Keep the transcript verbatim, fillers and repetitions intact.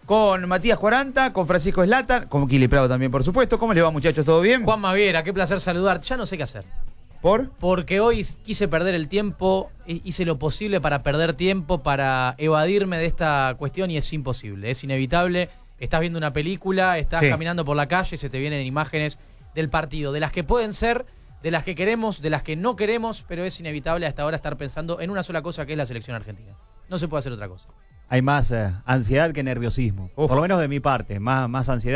con Matías cuarenta, con Francisco Slatan, con Kili Prado también, por supuesto. ¿Cómo les va, muchachos? ¿Todo bien? Juan Maviera, qué placer saludar. Ya no sé qué hacer. ¿Por? Porque hoy quise perder el tiempo, hice lo posible para perder tiempo, para evadirme de esta cuestión y es imposible, es inevitable. Estás viendo una película, estás sí. caminando por la calle, se te vienen imágenes del partido, de las que pueden ser, de las que queremos, de las que no queremos, pero es inevitable hasta ahora estar pensando en una sola cosa, que es la selección argentina. No se puede hacer otra cosa. Hay más eh, ansiedad que nerviosismo, Uf. por lo menos de mi parte, más, más ansiedad.